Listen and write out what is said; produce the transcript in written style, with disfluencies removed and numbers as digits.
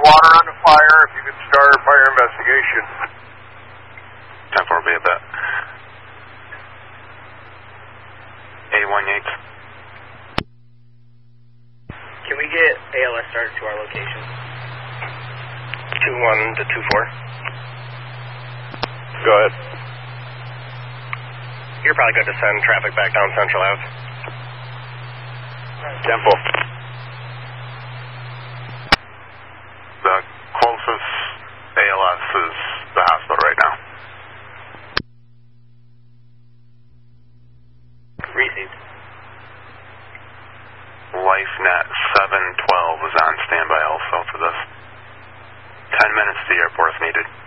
water on the fire. If you could start a fire investigation. 10-4, be a bit. 81 Yates. Can we get ALS started to our location? 2-1 to 2-4. Go ahead. You're probably good to send traffic back down Central Ave. 10-4. The closest ALS is the hospital right now. Received. LifeNet 712 is on standby also for this. 10 minutes to the airport if needed.